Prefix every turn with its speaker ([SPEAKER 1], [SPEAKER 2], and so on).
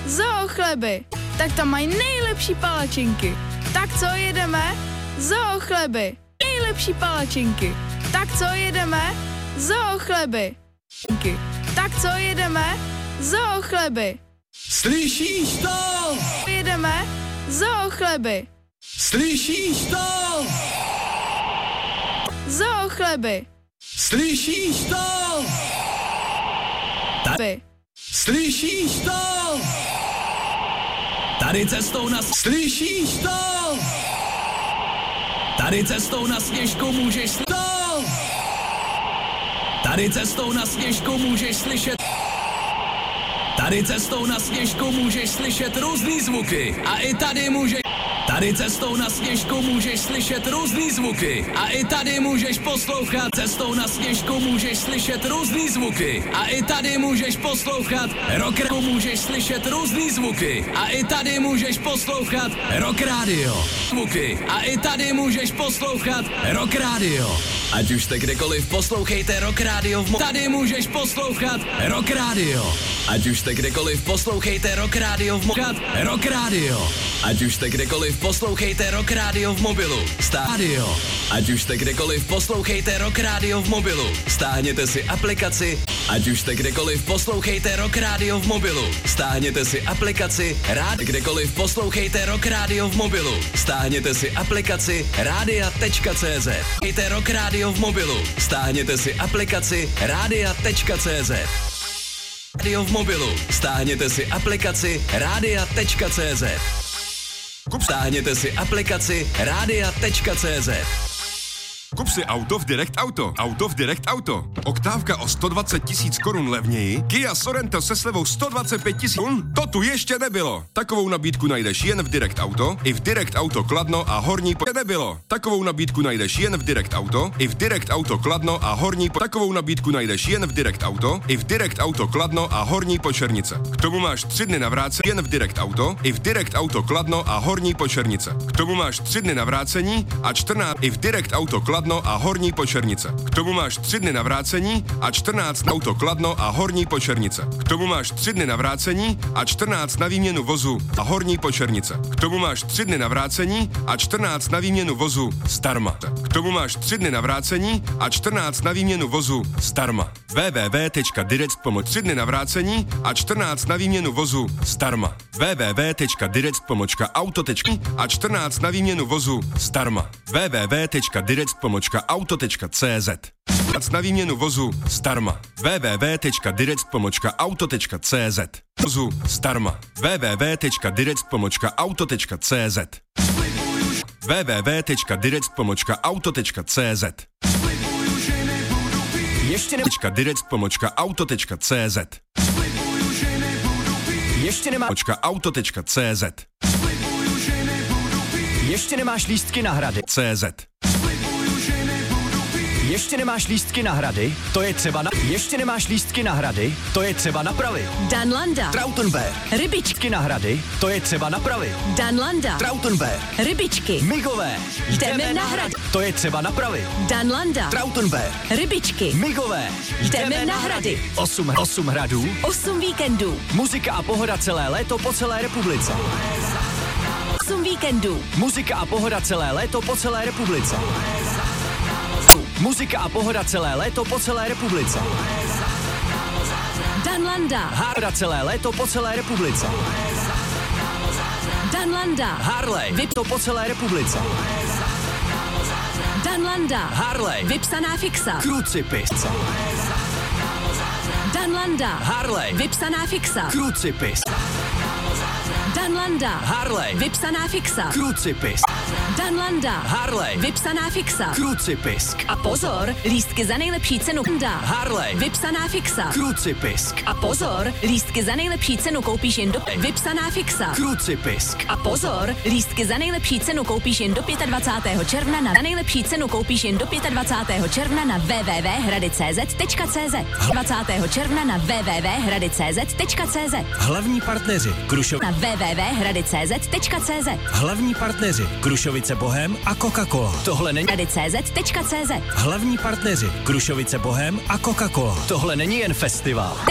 [SPEAKER 1] Zoo Chleby. Tak tam mají nejlepší palačinky. Tak co jedeme? Zoo Chleby. Nejlepší palačinky. Tak co jedeme? Zoo Chleby. Tak co jedeme? Zoo Chleby.
[SPEAKER 2] Slyšíš to?
[SPEAKER 1] Jedeme? Zoo Chleby.
[SPEAKER 2] Slyšíš to?
[SPEAKER 1] Zoo Chleby.
[SPEAKER 2] Slyšíš to? Slyšíš to? Tady cestou na... Slyšíš to? Tady cestou na Sněžku můžeš to? Tady cestou na Sněžku můžeš slyšet... Tady cestou na Sněžku můžeš slyšet různý zvuky. A i tady můžeš... Tady cestou na Sněžku můžeš slyšet různý zvuky. A i tady můžeš poslouchat. Cestou na Sněžku můžeš slyšet různý zvuky. A i tady můžeš poslouchat. Rock můžeš slyšet různý zvuky. A i tady můžeš poslouchat. Rock Radio. Zvuky. A i tady můžeš poslouchat. Rock Radio. Ať už jste kdekoliv, poslouchejte Rock Radio Tady můžeš poslouchat Rock Radio. Ať už jste kdekoliv, poslouchejte Rock Radio Rock Radio. Ať už jste kdekoliv, poslouchejte Rock Radio v mobilu. Stádio. Ať už jste kdekoliv, poslouchejte Rock Radio v mobilu. Stáhněte si aplikaci. Ať už jste kdekoliv, poslouchejte Rock Radio v mobilu. Stáhněte si aplikaci Kdekoliv, poslouchejte Rock Radio v mobilu. Stáhněte si aplikaci radia.cz. Poslouchejte Rock Radio v mobilu. Stáhněte si aplikaci radia.cz. Radio v mobilu. Stáhněte si aplikaci radia.cz. Stáhněte si aplikaci radia.cz.
[SPEAKER 3] Kup si auto v Direct Auto. Auto v Direct Auto. Oktávka o 120 000 korun levněji. Kia Sorento se slevou 125 000 korun. To tu ještě nebylo. Takovou nabídku najdeš jen v Direct Auto, i v Direct Auto Kladno a Horní nebylo. Takovou nabídku najdeš jen v Direct Auto, i v Direct Auto Kladno a Horní Takovou nabídku najdeš jen v Direct Auto, i v Direct Auto Kladno a Horní Počernice. K tomu máš 3 dny na vrácení jen v Direct Auto, i v Direct Auto Kladno a Horní Počernice. K tomu máš 3 dny na vrácení a 14 i v Direct Auto Kladno a Horní Počernice. K tomu máš 3 dny na vrácení a 14 na auto Kladno a Horní Počernice. K tomu máš 3 dny na vrácení a 14 na výměnu vozu a Horní Počernice. K tomu máš 3 dny na vrácení a 14 na výměnu vozu zdarma. K tomu máš 3 dny na vrácení a 14 na výměnu vozu zdarma. www.direct.pomoc 3 dny na vrácení a 14 na výměnu vozu zdarma. www.direct.auto a 14 na výměnu vozu zdarma. www.direct.auto.cz na výměnu vozu zdarma. www.direct.auto.cz vozu zdarma. www.direct.auto.cz www.direct.auto.cz ještě direct.auto.cz ještě nemá auto.cz ještě nemáš lístky na hrady CZ ještě nemáš lístky na hrady, to je třeba ještě nemáš lístky na hrady, to je třeba napravit.
[SPEAKER 4] Danlanda.
[SPEAKER 3] Trautenberg.
[SPEAKER 4] Rybičky
[SPEAKER 3] na hrady, to je třeba napravit.
[SPEAKER 4] Danlanda.
[SPEAKER 3] Trautenberg.
[SPEAKER 4] Rybičky.
[SPEAKER 3] Migové.
[SPEAKER 4] Jdeme na hrady.
[SPEAKER 3] To je třeba napravit.
[SPEAKER 4] Danlanda.
[SPEAKER 3] Trautenberg.
[SPEAKER 4] Rybičky.
[SPEAKER 3] Migové.
[SPEAKER 4] Jdeme na hrady.
[SPEAKER 3] 8 hradů.
[SPEAKER 4] 8 víkendů.
[SPEAKER 3] Muzika a pohoda celé léto po celé republice.
[SPEAKER 4] 8 víkendů.
[SPEAKER 3] Muzika a pohoda celé léto po celé republice. Muzika a pohoda celé léto po celé republice.
[SPEAKER 4] Danlanda.
[SPEAKER 3] Hára celé léto po celé republice.
[SPEAKER 4] Danlanda.
[SPEAKER 3] Harley. Vypto po celé republice.
[SPEAKER 4] Danlanda.
[SPEAKER 3] Harley.
[SPEAKER 4] Vypsaná fixa.
[SPEAKER 3] Krucipis.
[SPEAKER 4] Danlanda.
[SPEAKER 3] Harley.
[SPEAKER 4] Vypsaná fixa.
[SPEAKER 3] Krucipis.
[SPEAKER 4] Danlanda.
[SPEAKER 3] Harley.
[SPEAKER 4] Vypsaná fixa.
[SPEAKER 3] Krucipis.
[SPEAKER 4] Danlanda.
[SPEAKER 3] Harley.
[SPEAKER 4] Vypsaná fixa.
[SPEAKER 3] Krucipisk.
[SPEAKER 4] A pozor, lístky za nejlepší cenu.
[SPEAKER 3] Harley.
[SPEAKER 4] Vypsaná fixa.
[SPEAKER 3] Krucipisk.
[SPEAKER 4] A pozor, lístky za nejlepší cenu koupíš jen do Vypsaná fixa.
[SPEAKER 3] Krucipisk.
[SPEAKER 4] A pozor, lístky za nejlepší cenu koupíš jen do 25. června na nejlepší cenu koupíš jen do 25. června na www.hrady.cz. 20. června na www.hrady.cz.
[SPEAKER 5] Hlavní partneři Krušov
[SPEAKER 4] na www.hrady.cz.
[SPEAKER 5] Hlavní partneři Krušovice Bohem a Coca-Cola.
[SPEAKER 4] Tohle není hrady.cz.
[SPEAKER 5] Hlavní partneři Krušovice Bohem a Coca-Cola.
[SPEAKER 3] Tohle není jen festival.